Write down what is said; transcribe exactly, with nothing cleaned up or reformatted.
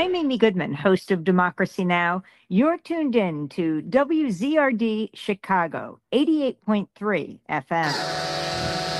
I'm Amy Goodman, host of Democracy Now! You're tuned in to W Z R D Chicago, eighty-eight point three F M.